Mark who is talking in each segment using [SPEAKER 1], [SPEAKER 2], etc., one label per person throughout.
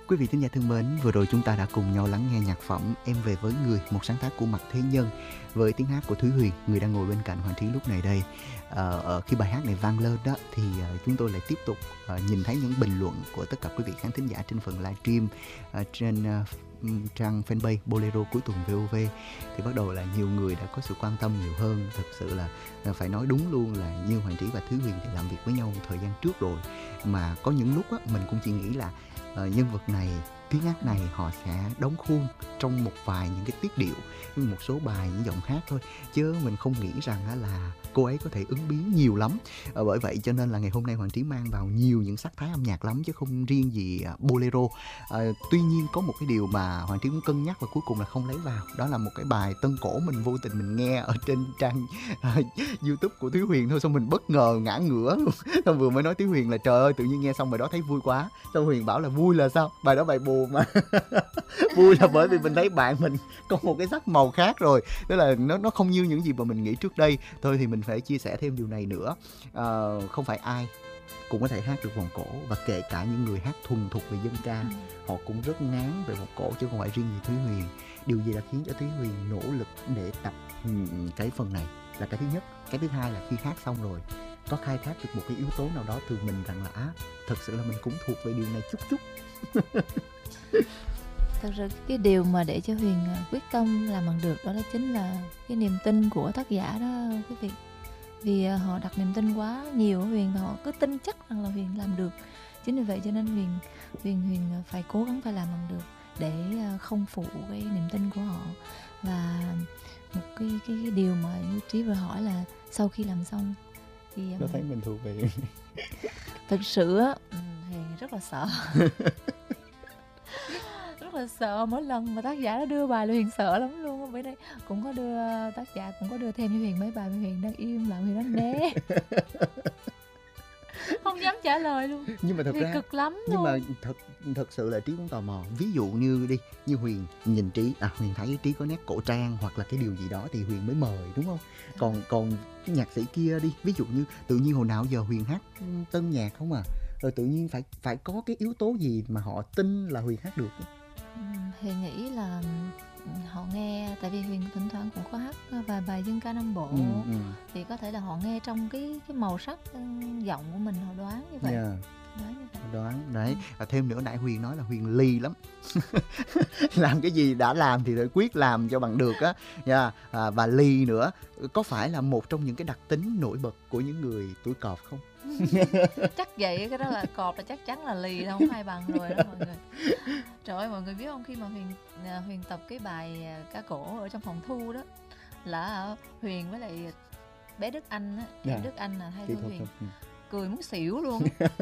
[SPEAKER 1] Quý vị thính giả thân mến, vừa rồi chúng ta đã cùng nhau lắng nghe nhạc phẩm Em Về Với Người, một sáng tác của Mạc Thế Nhân với tiếng hát của Thúy Huyền, người đang ngồi bên cạnh Hoàng Trí lúc này đây. Khi bài hát này vang lên đó thì chúng tôi lại tiếp tục nhìn thấy những bình luận của tất cả quý vị khán thính giả trên phần livestream trên trang fanpage Bolero Cuối Tuần VOV. Thì bắt đầu là nhiều người đã có sự quan tâm nhiều hơn. Thực sự là phải nói đúng luôn là như Hoàng Trí và Thúy Huyền thì làm việc với nhau một thời gian trước rồi, mà có những lúc á, mình cũng chỉ nghĩ là nhân vật này, tiếng hát này họ sẽ đóng khuôn trong một vài những cái tiết điệu, một số bài những giọng hát thôi, chứ mình không nghĩ rằng là cô ấy có thể ứng biến nhiều lắm. Bởi vậy cho nên là ngày hôm nay Hoàng Trí mang vào nhiều những sắc thái âm nhạc lắm, chứ không riêng gì bolero. Tuy nhiên có một cái điều mà Hoàng Trí cũng cân nhắc và cuối cùng là không lấy vào, đó là một cái bài tân cổ mình vô tình mình nghe ở trên trang YouTube của Thúy Huyền thôi, xong mình bất ngờ ngã ngửa luôn. Xong vừa mới nói Thúy Huyền là trời ơi, tự nhiên nghe xong bài đó thấy vui quá. Xong Huyền bảo là vui là sao? Bài đó bài buồn mà. Vui là bởi vì mình thấy bạn mình có một cái sắc màu khác rồi, tức là nó không như những gì mà mình nghĩ trước đây. Thôi thì mình phải chia sẻ thêm điều này nữa. Không phải ai cũng có thể hát được vòng cổ, và kể cả những người hát thuần thục về dân ca, họ cũng rất ngán về vòng cổ, chứ không phải riêng gì Thúy Huyền. Điều gì đã khiến cho Thúy Huyền nỗ lực để tập cái phần này là cái thứ nhất. Cái thứ hai là khi hát xong rồi có khai thác được một cái yếu tố nào đó từ mình, rằng là thật sự là mình cũng thuộc về điều này chút chút.
[SPEAKER 2] Thật ra cái điều mà để cho Huyền quyết tâm làm bằng được đó chính là cái niềm tin của tác giả đó quý vị. Vì họ đặt niềm tin quá nhiều ở Huyền, và họ cứ tin chắc rằng là Huyền làm được. Chính vì vậy cho nên Huyền phải cố gắng phải làm bằng được để không phụ cái niềm tin của họ. Và một cái điều mà như Trí vừa hỏi là sau khi làm xong thì
[SPEAKER 1] Nó thấy mình thuộc về
[SPEAKER 2] thực sự Huyền rất là sợ. Rất là sợ, mỗi lần mà tác giả nó đưa bài là Huyền sợ lắm luôn. Bữa nay cũng có đưa, tác giả cũng có đưa thêm cho Huyền mấy bài mà Huyền đang im lặng, Huyền đang né. Không dám trả lời luôn.
[SPEAKER 1] Nhưng mà thật ra
[SPEAKER 2] cực lắm
[SPEAKER 1] nhưng
[SPEAKER 2] luôn.
[SPEAKER 1] mà thật sự là Trí cũng tò mò. Ví dụ như đi, như Huyền nhìn Trí, Huyền thấy Trí có nét cổ trang hoặc là cái điều gì đó thì Huyền mới mời, đúng không? Còn nhạc sĩ kia đi, ví dụ như tự nhiên hồi nào giờ Huyền hát tân nhạc không rồi tự nhiên phải có cái yếu tố gì mà họ tin là Huyền hát được.
[SPEAKER 2] Huyền nghĩ là họ nghe, tại vì Huyền thỉnh thoảng cũng có hát vài bài dân ca Nam Bộ, thì có thể là họ nghe trong cái màu sắc giọng của mình, họ đoán như vậy.
[SPEAKER 1] Đoán đấy. Thêm nữa, nãy Huyền nói là Huyền ly lắm. Làm cái gì đã làm thì phải quyết làm cho bằng được á. Và ly nữa, có phải là một trong những cái đặc tính nổi bật của những người tuổi Cọp không?
[SPEAKER 2] Chắc vậy, cái đó là Cọp là chắc chắn là lì, không ai bằng rồi đó mọi người. Trời ơi, mọi người biết không, khi mà Huyền tập cái bài ca cổ ở trong phòng thu đó, là Huyền với lại bé Đức Anh á, Đức Anh là thay Huyền cười muốn xỉu luôn.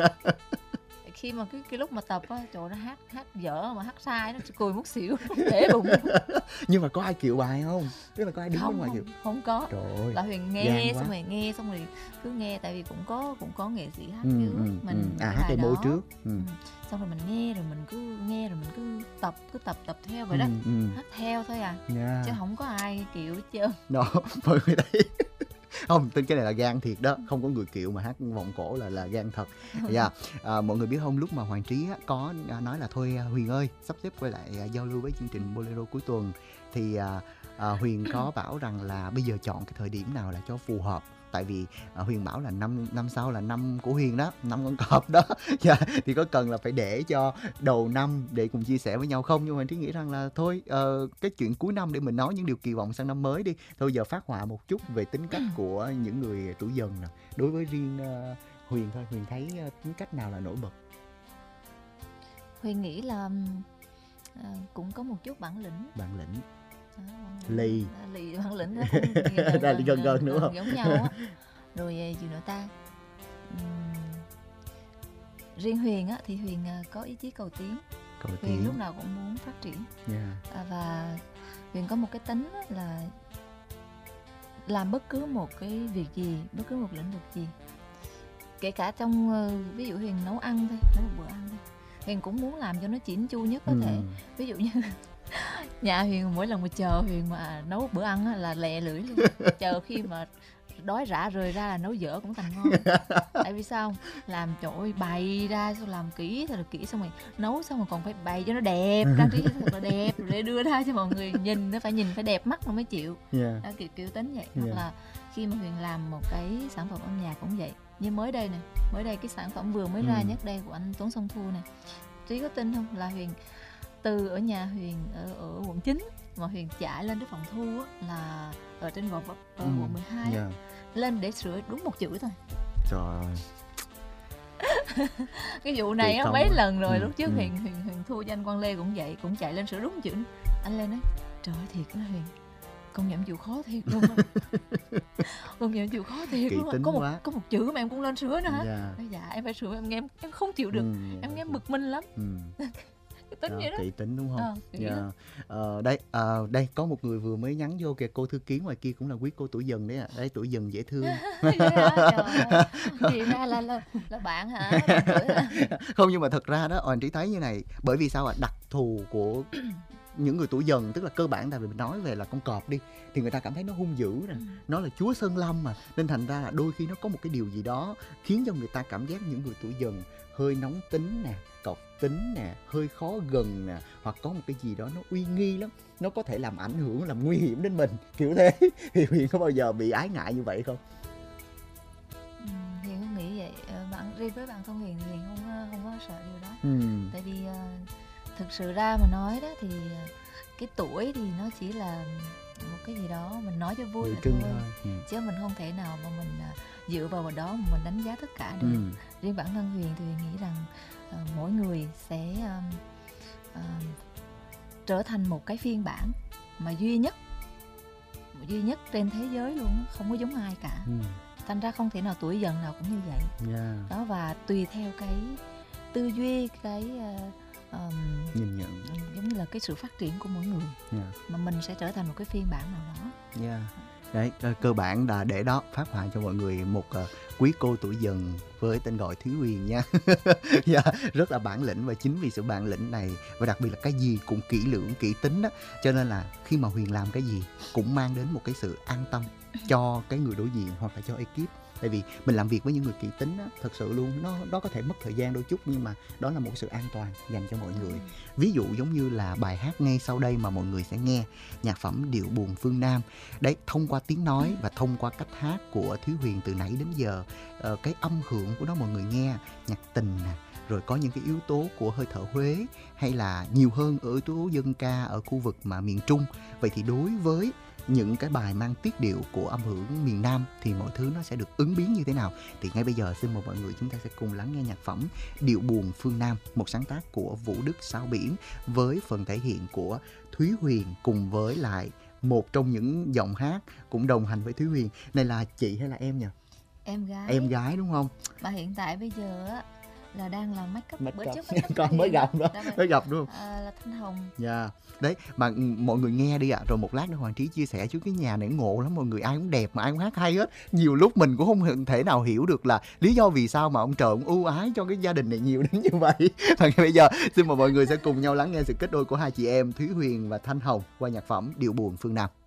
[SPEAKER 2] Khi mà cái lúc mà tập á, trời, nó hát dở mà hát sai, nó cười muốn xỉu, để bụng.
[SPEAKER 1] Nhưng mà có ai chịu bài không? Tức là có ai đứng
[SPEAKER 2] không,
[SPEAKER 1] ngoài chịu?
[SPEAKER 2] Không có.
[SPEAKER 1] Trời ơi,
[SPEAKER 2] là Huyền nghe xong rồi cứ nghe, tại vì cũng có nghệ sĩ hát trước mình
[SPEAKER 1] hát demo trước.
[SPEAKER 2] Xong rồi mình nghe, rồi mình cứ tập theo vậy đó. Hát theo thôi chứ không có ai chịu hết trơn.
[SPEAKER 1] Đó, mọi người thấy không, tin cái này là gan thiệt đó, không có người kiệu mà hát vòng cổ là gan thật. Mọi người biết không, lúc mà Hoàng Trí có nói là thôi Huyền ơi, sắp xếp quay lại giao lưu với chương trình Bolero Cuối Tuần, thì Huyền có bảo rằng là bây giờ chọn cái thời điểm nào là cho phù hợp. Tại vì Huyền bảo là năm sau là năm của Huyền đó, năm con cọp đó. Thì có cần là phải để cho đầu năm để cùng chia sẻ với nhau không? Nhưng mà Hoàng Trí nghĩ rằng là thôi, cái chuyện cuối năm để mình nói những điều kỳ vọng sang năm mới đi. Thôi giờ phát họa một chút về tính cách của những người tuổi dần nè. Đối với riêng Huyền thôi, Huyền thấy tính cách nào là nổi bật?
[SPEAKER 2] Huyền nghĩ là cũng có một chút bản lĩnh.
[SPEAKER 1] Lì
[SPEAKER 2] bản lĩnh đó cũng
[SPEAKER 1] gần nữa không?
[SPEAKER 2] Giống nhau á. Rồi gì nữa ta? Riêng Huyền á thì Huyền có ý chí cầu tiến. Huyền lúc nào cũng muốn phát triển. Và Huyền có một cái tính là làm bất cứ một cái việc gì, bất cứ một lĩnh vực gì, kể cả trong ví dụ Huyền nấu ăn thôi, nấu một bữa ăn thôi, Huyền cũng muốn làm cho nó chỉn chu nhất có thể. Ví dụ như nhà Huyền mỗi lần mà chờ Huyền mà nấu bữa ăn á, là lẹ lưỡi luôn. Chờ khi mà đói rã rời ra là nấu dở cũng thành ngon. Tại vì sao không? Làm trời ơi, bày ra xong làm kỹ thật là kỹ, xong rồi nấu xong rồi còn phải bày cho nó đẹp, trang trí thật là đẹp rồi để đưa ra cho mọi người nhìn, nó phải nhìn phải đẹp mắt nó mới chịu.
[SPEAKER 1] Yeah.
[SPEAKER 2] Đó, kiểu tính vậy. Hoặc
[SPEAKER 1] Yeah.
[SPEAKER 2] là khi mà Huyền làm một cái sản phẩm âm nhạc cũng vậy. Như mới đây cái sản phẩm vừa mới ra nhất đây của anh Tuấn Sông Thu này, Trí có tin không, là Huyền từ ở nhà Huyền ở quận 9 mà Huyền chạy lên cái phòng thu á, là ở trên Gò Vấp ở quận 12
[SPEAKER 1] Yeah.
[SPEAKER 2] lên để sửa đúng một chữ thôi.
[SPEAKER 1] Trời ơi.
[SPEAKER 2] Cái vụ này
[SPEAKER 1] Kỳ
[SPEAKER 2] á
[SPEAKER 1] công
[SPEAKER 2] mấy
[SPEAKER 1] quá.
[SPEAKER 2] lần rồi. Lúc trước Huyền thua cho anh Quang Lê cũng vậy, cũng chạy lên sửa đúng một chữ. Anh Lê nói trời ơi thiệt đó Huyền, công nhận chịu khó thiệt luôn á. Công nhận chịu khó thiệt
[SPEAKER 1] Kỳ
[SPEAKER 2] luôn á.
[SPEAKER 1] tính quá.
[SPEAKER 2] Có một chữ mà em cũng lên sửa nữa hả?
[SPEAKER 1] Yeah.
[SPEAKER 2] Nói dạ em phải sửa, em nghe em không chịu được. Em nghe bực mình lắm. Cái tính vậy đó.
[SPEAKER 1] Kỳ tính đúng không?
[SPEAKER 2] Kỳ
[SPEAKER 1] Yeah. Đây có một người vừa mới nhắn vô kìa, cô thư ký ngoài kia cũng là quý cô tuổi dần đấy ạ. Đấy, tuổi dần dễ thương.
[SPEAKER 2] Vậy hả? Trời ơi. Thì ra là bạn hả? Bạn tuổi hả?
[SPEAKER 1] Không, nhưng mà thật ra đó Oanh Trí thấy như này, bởi vì sao ạ? Đặc thù của những người tuổi dần, tức là cơ bản, tại vì mình nói về là con cọp đi thì người ta cảm thấy nó hung dữ nè, nó là chúa sơn lâm mà, nên thành ra là đôi khi nó có một cái điều gì đó khiến cho người ta cảm giác những người tuổi dần hơi nóng tính nè, cọc tính nè, hơi khó gần nè, hoặc có một cái gì đó nó uy nghi lắm, nó có thể làm ảnh hưởng, làm nguy hiểm đến mình, kiểu thế. Thì Huyền có bao giờ bị ái ngại như vậy không?
[SPEAKER 2] Huyền không nghĩ vậy. Riêng với bạn Thông Huyền thì Huyền không có sợ điều đó. Tại vì thực sự ra mà nói đó thì cái tuổi thì nó chỉ là một cái gì đó mình nói cho vui là thôi. Chứ mình không thể nào mà mình dựa vào đó mà mình đánh giá tất cả được. Riêng bản thân Huyền thì Huyền nghĩ rằng mỗi người sẽ trở thành một cái phiên bản mà duy nhất trên thế giới luôn, không có giống ai cả. Thành ra không thể nào tuổi dần nào cũng như vậy. Đó, và tùy theo cái tư duy, cái
[SPEAKER 1] nhìn nhận,
[SPEAKER 2] giống như là cái sự phát triển của mỗi người, mà mình sẽ trở thành một cái phiên bản nào đó.
[SPEAKER 1] Đấy, cơ bản là để đó phát họa cho mọi người một quý cô tuổi dần với tên gọi Thúy Huyền nha. Rất là bản lĩnh, và chính vì sự bản lĩnh này và đặc biệt là cái gì cũng kỹ lưỡng, kỹ tính đó, cho nên là khi mà Huyền làm cái gì cũng mang đến một cái sự an tâm cho cái người đối diện hoặc là cho ekip. Tại vì mình làm việc với những người kỹ tính đó, thật sự luôn, nó có thể mất thời gian đôi chút, nhưng mà đó là một sự an toàn dành cho mọi người. Ví dụ giống như là bài hát ngay sau đây mà mọi người sẽ nghe, nhạc phẩm Điệu Buồn Phương Nam. Đấy, thông qua tiếng nói và thông qua cách hát của Thúy Huyền từ nãy đến giờ, cái âm hưởng của nó mọi người nghe, nhạc tình nè, rồi có những cái yếu tố của hơi thở Huế, hay là nhiều hơn ở yếu tố dân ca ở khu vực mà miền Trung. Vậy thì đối với những cái bài mang tiết điệu của âm hưởng miền Nam thì mọi thứ nó sẽ được ứng biến như thế nào? Thì ngay bây giờ xin mời mọi người chúng ta sẽ cùng lắng nghe nhạc phẩm Điệu Buồn Phương Nam, một sáng tác của Vũ Đức Sao Biển, với phần thể hiện của Thúy Huyền cùng với lại một trong những giọng hát cũng đồng hành với Thúy Huyền. Này là chị hay là em nhỉ?
[SPEAKER 2] Em gái.
[SPEAKER 1] Em gái đúng không?
[SPEAKER 2] Mà hiện tại bây giờ á là đang làm make up. Bữa trước
[SPEAKER 1] con mới gặp đó, mới gặp đúng không?
[SPEAKER 2] Là Thanh Hồng.
[SPEAKER 1] Đấy, mà mọi người nghe đi ạ. Rồi một lát nữa Hoàng Trí chia sẻ chứ cái nhà này ngộ lắm mọi người, ai cũng đẹp mà ai cũng hát hay hết. Nhiều lúc mình cũng không thể nào hiểu được là lý do vì sao mà ông trời ông ưu ái cho cái gia đình này nhiều đến như vậy. Và bây giờ xin mời mọi người sẽ cùng nhau lắng nghe sự kết đôi của hai chị em Thúy Huyền và Thanh Hồng qua nhạc phẩm Điệu Buồn Phương Nam.